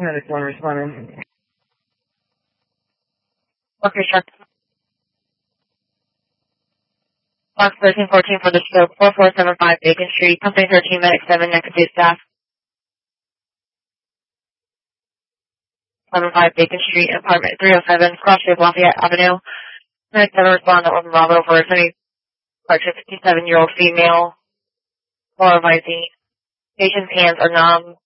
Medic 1 responding. Okay, sure. Box 1314 for the stroke, 4475 Bacon Street, Company 13, Medic 7, next to staff. 75 Bacon Street, apartment 307, Crossroads, Lafayette Avenue. Medic 7 respond to 11 Bravo for a 57-year-old female, Laura Visine. Patient's hands are numb,